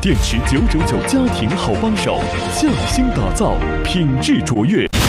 电池999家庭好帮手，匠心打造，品质卓越。